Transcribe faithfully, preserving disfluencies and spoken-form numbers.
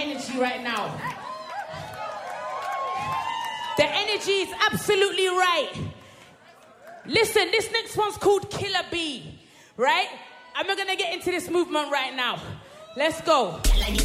energy right now. The energy is absolutely right. Listen, this next one's called Killer Bee, right? And we're going to get into this movement right now. Let's go. Like